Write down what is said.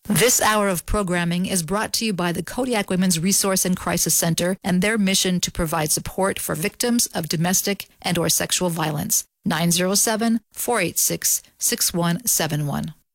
This hour of programming is brought to you by the Kodiak Women's Resource and Crisis Center and their mission to provide support for victims of domestic and/or sexual violence. 907-486-6171.